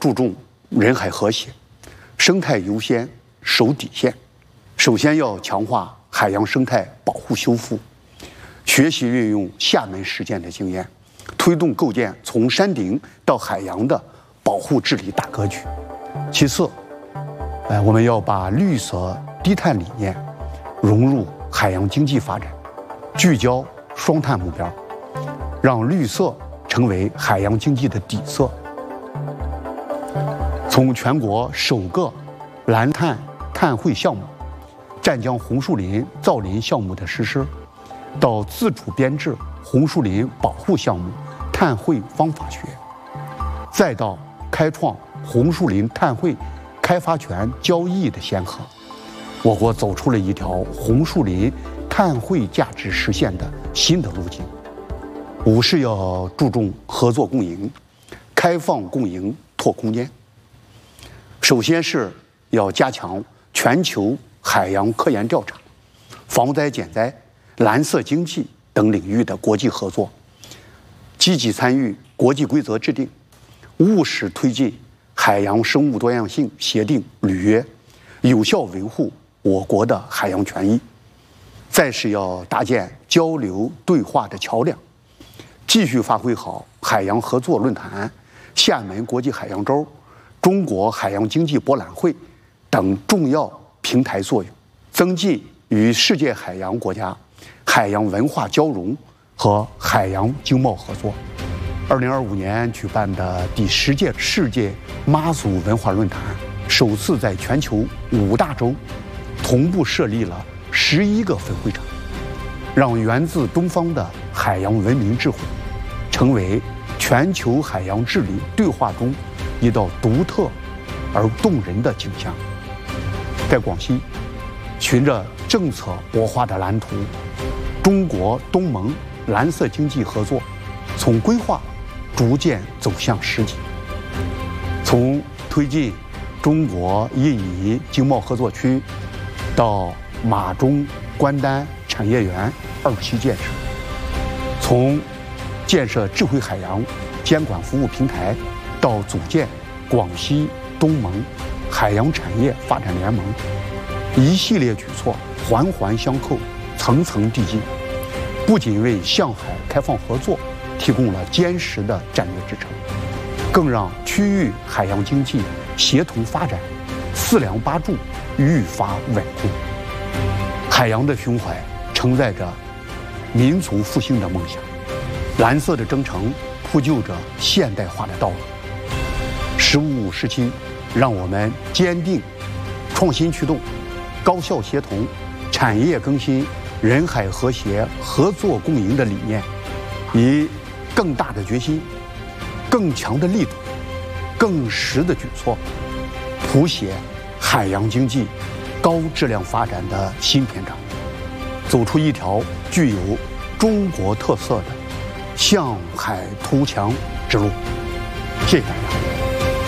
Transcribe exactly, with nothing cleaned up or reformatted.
注重人海和谐，生态优先守底线。首先要强化海洋生态保护修复，学习运用厦门实践的经验，推动构建从山顶到海洋的保护治理大格局。其次，呃，我们要把绿色低碳理念融入海洋经济发展，聚焦双碳目标，让绿色成为海洋经济的底色。从全国首个蓝碳碳汇项目湛江红树林造林项目的实施，到自主编制红树林保护项目碳汇方法学，再到开创红树林碳汇开发权交易的先河，我国走出了一条红树林碳汇价值实现的新的路径。五是要注重合作共赢，开放共赢拓空间。首先是要加强全球海洋科研调查、防灾减灾、蓝色经济等领域的国际合作，积极参与国际规则制定，务实推进海洋生物多样性协定履约，有效维护我国的海洋权益。再是要搭建交流对话的桥梁，继续发挥好海洋合作论坛、厦门国际海洋周、中国海洋经济博览会等重要平台作用，增进与世界海洋国家海洋文化交融和海洋经贸合作。二零二五年举办的第十届世界妈祖文化论坛，首次在全球五大洲同步设立了十一个分会场，让源自东方的海洋文明智慧成为全球海洋治理对话中一道独特而动人的景象。在广西，循着政策擘画的蓝图，中国东盟蓝色经济合作从规划逐渐走向实际，从推进中国印尼经贸合作区到马中关丹产业园二期建设，从建设智慧海洋监管服务平台到组建广西东盟海洋产业发展联盟，一系列举措环环相扣，层层递进，不仅为向海开放合作提供了坚实的战略支撑，更让区域海洋经济协同发展四梁八柱愈发稳固。海洋的胸怀承载着民族复兴的梦想，蓝色的征程铺就着现代化的道路。十五十七，让我们坚定创新驱动、高效协同、产业更新、人海和谐、合作共赢的理念，以更大的决心、更强的力度、更实的举措，谱写海洋经济高质量发展的新篇章，走出一条具有中国特色的向海图强之路。谢谢大家。